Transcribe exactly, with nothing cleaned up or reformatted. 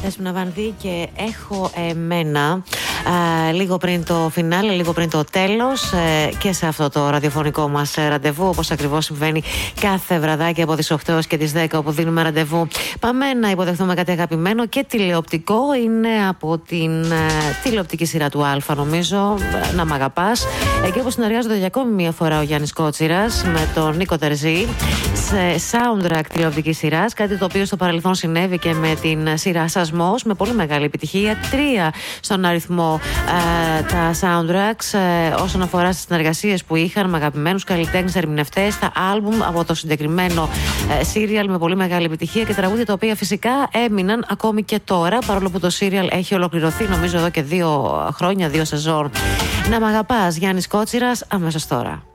Δέσποινα Βανδύ και έχω εμένα α, λίγο πριν το φινάλε, λίγο πριν το τέλος ε, και σε αυτό το ραδιοφωνικό μας ραντεβού, όπως ακριβώς συμβαίνει κάθε βραδάκι από τις οκτώ και τις δέκα, όπου δίνουμε ραντεβού. Πάμε να υποδεχθούμε κάτι αγαπημένο και τηλεοπτικό. Είναι από την ε, τηλεοπτική σειρά του Α, νομίζω, να μ' αγαπάς. Εκεί όπου συνεργάζονται για ακόμη μία φορά ο Γιάννης Κότσιρας με τον Νίκο Τερζή σε soundtrack τηλεοπτικής σειράς. Κάτι το οποίο στο παρελθόν συνέβη και με την σειρά Σασμός, με πολύ μεγάλη επιτυχία. Τρία στον αριθμό ε, τα soundtracks ε, όσον αφορά στις συνεργασίες που είχαν με αγαπημένους καλλιτέχνες, ερμηνευτές, τα άλμπουμ από το συγκεκριμένο ε, serial με πολύ μεγάλη επιτυχία και τραγούδια τα οποία φυσικά έμειναν ακόμη και τώρα, παρόλο που το serial έχει ολοκληρωθεί νομίζω εδώ και δύο χρόνια, δύο σεζόν. Να μ' αγαπάς, Γιάννης Κότσιρας, αμέσως τώρα.